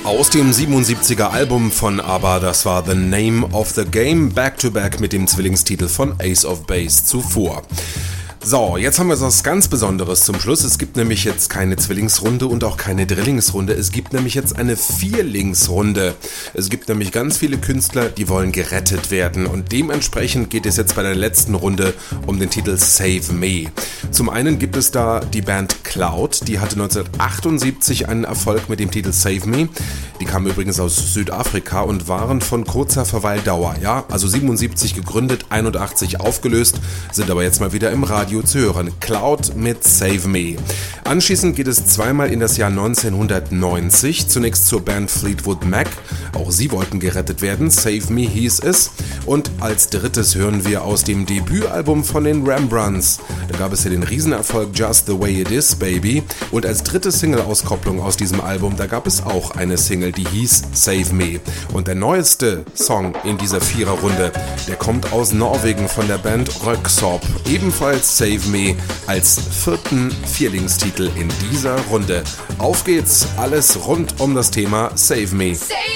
Aus dem 77er Album von ABBA, das war The Name of the Game, Back-to-Back mit dem Zwillingstitel von Ace of Base zuvor. So, jetzt haben wir was ganz Besonderes zum Schluss. Es gibt nämlich jetzt keine Zwillingsrunde und auch keine Drillingsrunde. Es gibt nämlich jetzt eine Vierlingsrunde. Es gibt nämlich ganz viele Künstler, die wollen gerettet werden. Und dementsprechend geht es jetzt bei der letzten Runde um den Titel Save Me. Zum einen gibt es da die Band Cloud. Die hatte 1978 einen Erfolg mit dem Titel Save Me. Die kamen übrigens aus Südafrika und waren von kurzer Verweildauer. Ja, also 77 gegründet, 81 aufgelöst, sind aber jetzt mal wieder im Radio zu hören. Cloud mit Save Me. Anschließend geht es zweimal in das Jahr 1990. Zunächst zur Band Fleetwood Mac. Auch sie wollten gerettet werden. Save Me hieß es. Und als drittes hören wir aus dem Debütalbum von den Rembrandts. Da gab es ja den Riesenerfolg Just the Way It Is, Baby. Und als dritte Single-Auskopplung aus diesem Album, da gab es auch eine Single, die hieß Save Me. Und der neueste Song in dieser Viererrunde, der kommt aus Norwegen von der Band Röyksopp. Ebenfalls Save Me als vierten Vierlingstitel in dieser Runde. Auf geht's, alles rund um das Thema Save Me.